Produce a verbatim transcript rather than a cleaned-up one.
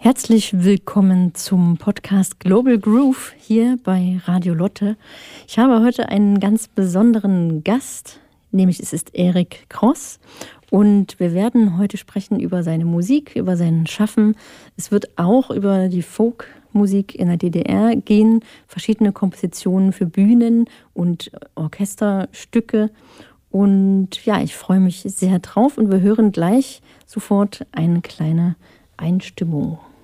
Herzlich willkommen zum Podcast Global Groove hier bei Radio Lotte. Ich habe heute einen ganz besonderen Gast, nämlich es ist Erik Kross. Und wir werden heute sprechen über seine Musik, über sein Schaffen. Es wird auch über die Folkmusik in der D D R gehen, verschiedene Kompositionen für Bühnen und Orchesterstücke. Und ja, ich freue mich sehr drauf und wir hören gleich sofort eine kleine Einstimmung.